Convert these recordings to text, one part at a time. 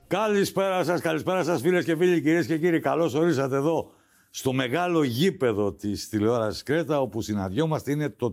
Καλησπέρα σας φίλες και φίλοι, κυρίες και κύριοι. Καλώς ορίσατε εδώ στο μεγάλο γήπεδο της τηλεόρασης Κρέτα, όπου συναντιόμαστε. Είναι το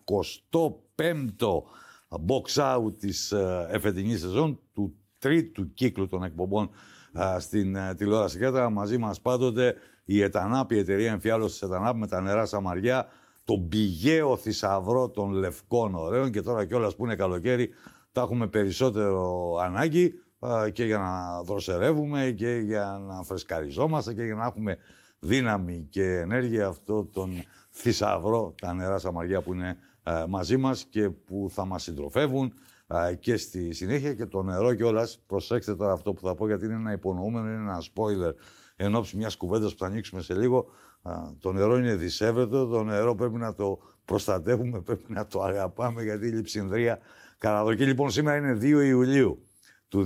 35ο box out της εφετινής σεζόν, του τρίτου κύκλου των εκπομπών στην τηλεόραση Κρέτα. Μαζί μας πάντοτε η ΕΤΑΝΑΠ, η εταιρεία εμφιάλωσης ΕΤΑΝΑΠ με τα νερά Σαμαριά, τον πηγαίο θησαυρό των λευκών ωραίων, και τώρα κιόλας που είναι καλοκαίρι τα έχουμε περισσότερο ανάγκη και για να δροσερεύουμε και για να φρεσκαριζόμαστε και για να έχουμε δύναμη και ενέργεια, αυτό τον θησαυρό, τα νερά Σαμαριά που είναι μαζί μας και που θα μας συντροφεύουν και στη συνέχεια. Και το νερό κιόλας, προσέξτε τώρα αυτό που θα πω, γιατί είναι ένα υπονοούμενο, είναι ένα spoiler εν ώψη μιας κουβέντας που θα ανοίξουμε σε λίγο. Το νερό είναι δισεύρετο, το νερό πρέπει να το προστατεύουμε, πρέπει να το αγαπάμε, γιατί η λειψινδρία καταδοκεί. Λοιπόν, σήμερα είναι 2 Ιουλίου του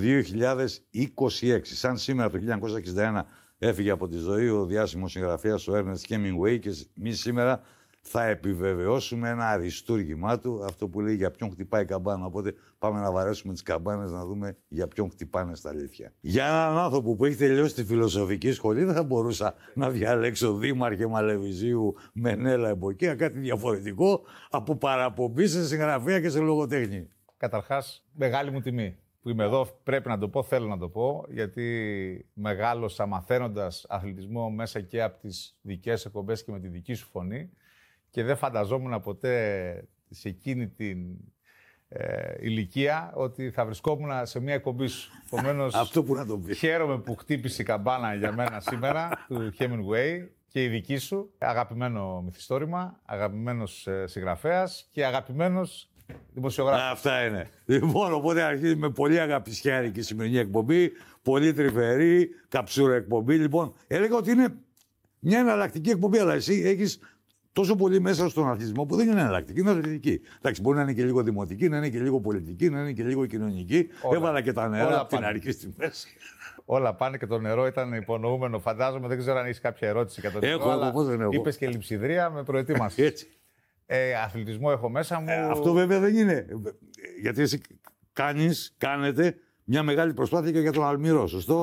2026. Σαν σήμερα το 1961 έφυγε από τη ζωή ο διάσημος συγγραφέας ο Ernest Hemingway, και εμείς σήμερα θα επιβεβαιώσουμε ένα αριστούργημά του, αυτό που λέει για ποιον χτυπάει η καμπάνα. Οπότε πάμε να βαρέσουμε τις καμπάνες να δούμε για ποιον χτυπάνε στα αλήθεια. Για έναν άνθρωπο που έχει τελειώσει τη φιλοσοφική σχολή δεν θα μπορούσα να διαλέξω δήμαρχε Μαλεβιζίου Μενέλα Εμποκία, κάτι διαφορετικό από παραπομπή σε συγγραφέα και σε λογοτέχνη. Καταρχάς, μεγάλη μου τιμή που είμαι εδώ, πρέπει να το πω, θέλω να το πω, γιατί μεγάλωσα μαθαίνοντας αθλητισμό μέσα και από τις δικές εκπομπές και με τη δική σου φωνή, και δεν φανταζόμουν ποτέ σε εκείνη την ηλικία ότι θα βρισκόμουν σε μια εκπομπή σου. Επομένως, αυτό που να το πει. Χαίρομαι που χτύπησε η καμπάνα για μένα σήμερα του Hemingway και η δική σου. Αγαπημένο μυθιστόρημα, αγαπημένος συγγραφέας και αγαπημένος δημοσιογράφος. Αυτά είναι. Λοιπόν, οπότε αρχίζει με πολύ αγαπησιάρικη η σημερινή εκπομπή, πολύ τρυφερή, καψούρα εκπομπή. Λοιπόν, έλεγα ότι είναι μια εναλλακτική εκπομπή, αλλά εσύ έχεις τόσο πολύ μέσα στον αθλητισμό που δεν είναι εναλλακτική, είναι αθλητική. Εντάξει, μπορεί να είναι και λίγο δημοτική, να είναι και λίγο πολιτική, να είναι και λίγο κοινωνική. Έβαλα και τα νερά από την αρχή στη μέση. Όλα πάνε, και το νερό ήταν υπονοούμενο, φαντάζομαι. Δεν ξέρω αν έχεις κάποια ερώτηση για το νερό. Αλλά είπες και λειψιδρία, με προετοίμασες. Έτσι. Αθλητισμό έχω μέσα μου. Αυτό βέβαια δεν είναι. Γιατί εσύ κάνετε μια μεγάλη προσπάθεια και για τον Αλμυρό, σωστό.